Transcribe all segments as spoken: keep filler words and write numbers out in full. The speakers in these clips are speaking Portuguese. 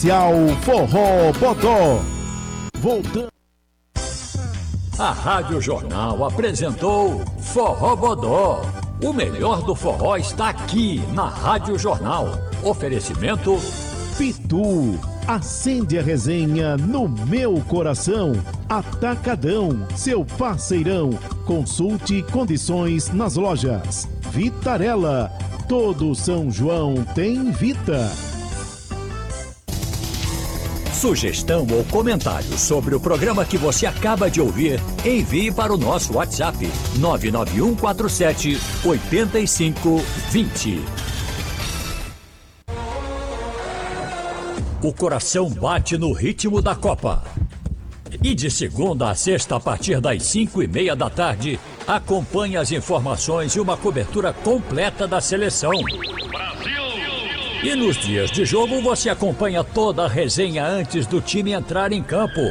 Forró Bodó. Voltando. A Rádio Jornal apresentou Forró Bodó. O melhor do forró está aqui na Rádio Jornal. Oferecimento Pitu. Acende a resenha no meu coração. Atacadão, seu parceirão. Consulte condições nas lojas. Vitarella. Todo São João tem Vita. Sugestão ou comentário sobre o programa que você acaba de ouvir, envie para o nosso WhatsApp nove nove um quatro sete oito cinco dois zero. O coração bate no ritmo da Copa. E de segunda a sexta, a partir das cinco e meia da tarde, acompanhe as informações e uma cobertura completa da seleção. E nos dias de jogo você acompanha toda a resenha antes do time entrar em campo.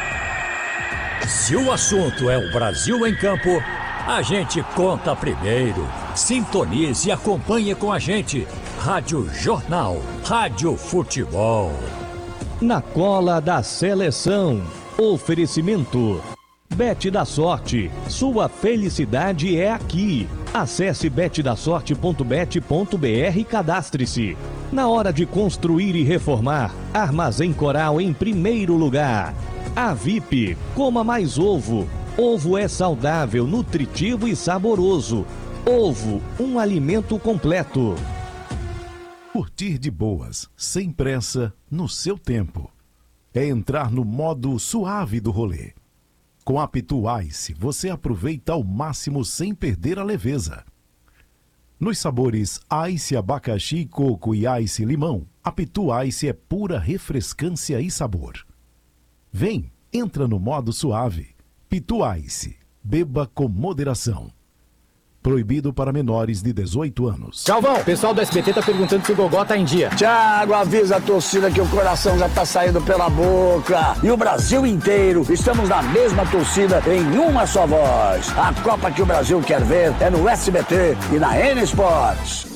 Se o assunto é o Brasil em campo, a gente conta primeiro. Sintonize e acompanhe com a gente. Rádio Jornal, Rádio Futebol. Na cola da seleção. Oferecimento. Bet da Sorte. Sua felicidade é aqui. Acesse bet da sorte ponto bet ponto br e cadastre-se. Na hora de construir e reformar, Armazém Coral em primeiro lugar. A V I P, coma mais ovo. Ovo é saudável, nutritivo e saboroso. Ovo, um alimento completo. Curtir de boas, sem pressa, no seu tempo. É entrar no modo suave do rolê. Com a Pitu Ice, você aproveita ao máximo sem perder a leveza. Nos sabores Ice abacaxi, coco e Ice limão, a Pitu Ice é pura refrescância e sabor. Vem, entra no modo suave. Pitu Ice, beba com moderação. Proibido para menores de dezoito anos. Galvão, o pessoal do S B T tá perguntando se o Gogó tá em dia. Thiago, avisa a torcida que o coração já tá saindo pela boca. E o Brasil inteiro, estamos na mesma torcida, em uma só voz. A Copa que o Brasil quer ver é no S B T e na N Sports.